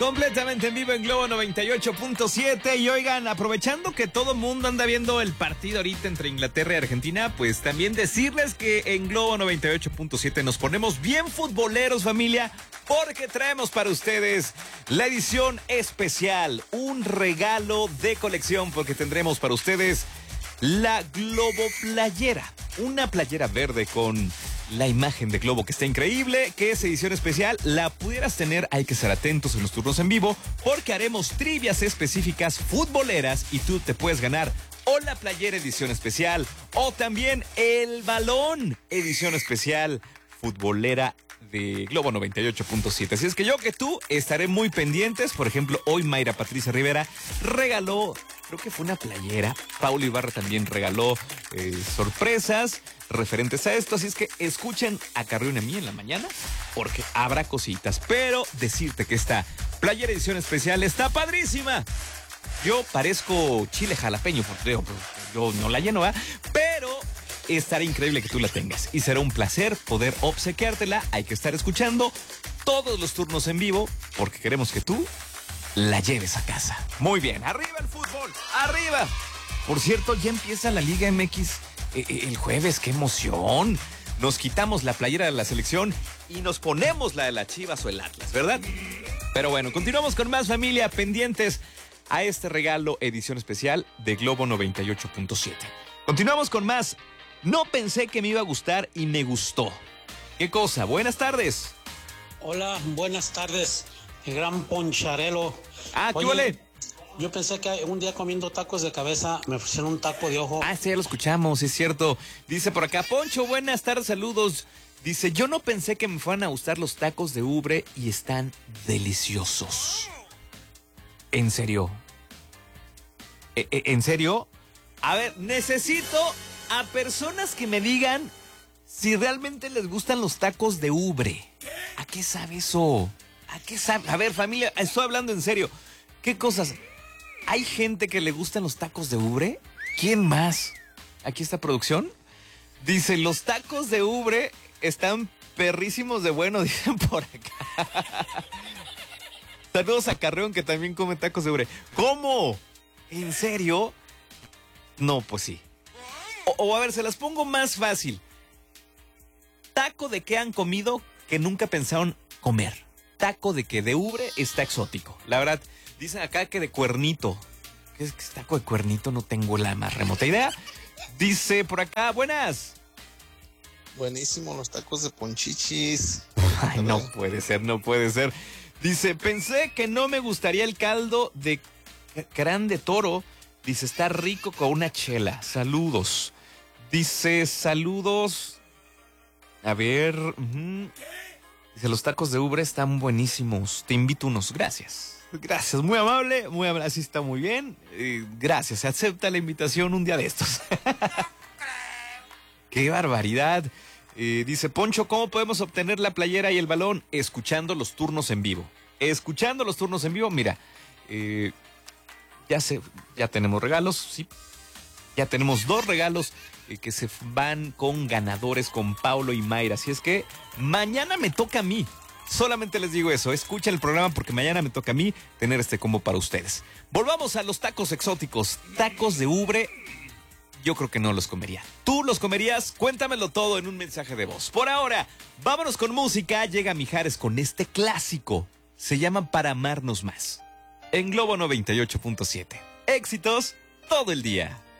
Completamente en vivo en Globo 98.7. Y oigan, aprovechando que todo mundo anda viendo el partido ahorita entre Inglaterra y Argentina, pues también decirles que en Globo 98.7 nos ponemos bien futboleros, familia, porque traemos para ustedes la edición especial, un regalo de colección, porque tendremos para ustedes la Globo Playera, una playera verde con la imagen de Globo que está increíble, que es edición especial. La pudieras tener, hay que estar atentos en los turnos en vivo, porque haremos trivias específicas futboleras y tú te puedes ganar o la playera edición especial o también el balón edición especial futbolera de Globo 98.7. Así es que yo que tú estaré muy pendientes. Por ejemplo, hoy Mayra Patricia Rivera regaló, creo que fue una playera. Paulo Ibarra también regaló sorpresas referentes a esto. Así es que escuchen a Carrión y a mí en la mañana, porque habrá cositas. Pero decirte que esta playera edición especial está padrísima. Yo parezco chile jalapeño, porque yo no la lleno, ¿verdad? Pero estará increíble que tú la tengas y será un placer poder obsequiártela. Hay que estar escuchando todos los turnos en vivo porque queremos que tú la lleves a casa. Muy bien, arriba el fútbol, arriba. Por cierto, ya empieza la Liga MX el jueves, qué emoción. Nos quitamos la playera de la selección y nos ponemos la de la Chivas o el Atlas, ¿verdad? Pero bueno, continuamos con más, familia, pendientes a este regalo edición especial de Globo 98.7. Continuamos con más. No pensé que me iba a gustar y me gustó. ¿Qué cosa? Buenas tardes. Hola, buenas tardes, el gran Poncharelo. ¿Qué vale? Yo pensé que un día comiendo tacos de cabeza me ofrecieron un taco de ojo. Sí, ya lo escuchamos, es cierto. Dice por acá, Poncho, buenas tardes, saludos. Dice, yo no pensé que me fueran a gustar los tacos de ubre y están deliciosos. ¿En serio? ¿En serio? A ver, necesito a personas que me digan si realmente les gustan los tacos de ubre. ¿A qué sabe eso? ¿A qué sabe? A ver, familia, estoy hablando en serio. ¿Qué cosas? ¿Hay gente que le gustan los tacos de ubre? ¿Quién más? Aquí está producción. Dice, los tacos de ubre están perrísimos de bueno, dicen por acá. Saludos a Carreón, que también come tacos de ubre. ¿Cómo? ¿En serio? No, pues sí. O a ver, se las pongo más fácil. ¿Taco de qué han comido que nunca pensaron comer? Taco de que de ubre está exótico. La verdad, dicen acá que de cuernito. ¿Qué es taco de cuernito? No tengo la más remota idea. Dice por acá, buenas. Buenísimo los tacos de ponchichis. Ay, no puede ser, no puede ser. Dice, pensé que no me gustaría el caldo de crán de toro. Dice, está rico con una chela. Saludos. Dice, saludos. A ver. Dice, los tacos de ubre están buenísimos. Te invito unos. Gracias. Gracias. Muy amable. Muy amable. Así está muy bien. Gracias. Se acepta la invitación un día de estos. ¡Qué barbaridad! Dice, Poncho, ¿cómo podemos obtener la playera y el balón? Escuchando los turnos en vivo. Escuchando los turnos en vivo. Mira, ya tenemos regalos, sí. Ya tenemos 2 regalos que se van con ganadores, con Paulo y Mayra. Así es que mañana me toca a mí. Solamente les digo eso. Escuchen el programa porque mañana me toca a mí tener este combo para ustedes. Volvamos a los tacos exóticos. Tacos de ubre. Yo creo que no los comería. ¿Tú los comerías? Cuéntamelo todo en un mensaje de voz. Por ahora, vámonos con música. Llega Mijares con este clásico. Se llama Para Amarnos Más. En Globo 98.7. Éxitos todo el día.